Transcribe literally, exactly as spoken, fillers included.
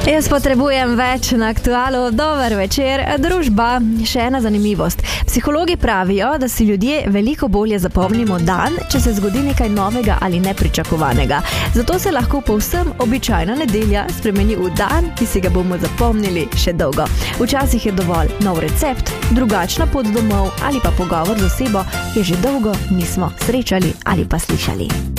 Jaz potrebujem več na Aktualu. Dober večer, družba. Še ena zanimivost. Psihologi pravijo, da si ljudje veliko bolje zapomnimo dan, če se zgodi nekaj novega ali nepričakovanega. Zato se lahko povsem običajna nedelja spremeni v dan, ki si ga bomo zapomnili še dolgo. Včasih je dovolj nov recept, drugačna pot domov ali pa pogovor z osebo, ki že dolgo nismo srečali ali pa slišali.